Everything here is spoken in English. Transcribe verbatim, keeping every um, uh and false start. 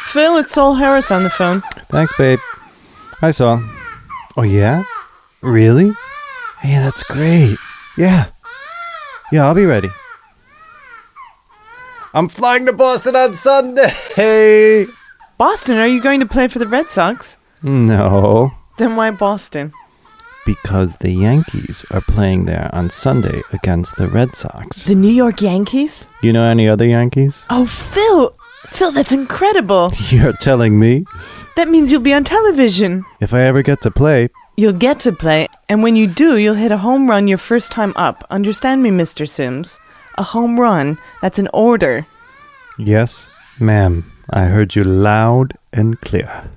Phil, it's Saul Harris on the phone. Thanks, babe. Hi, Saul. Oh, yeah? Really? Hey, that's great. Yeah. Yeah, I'll be ready. I'm flying to Boston on Sunday. Boston, are you going to play for the Red Sox? No. Then why Boston? Because the Yankees are playing there on Sunday against the Red Sox. The New York Yankees? You know any other Yankees? Oh, Phil! Phil, that's incredible. You're telling me? That means you'll be on television. If I ever get to play. You'll get to play, and when you do, you'll hit a home run your first time up. Understand me, Mister Sims? A home run, that's an order. Yes, ma'am. I heard you loud and clear.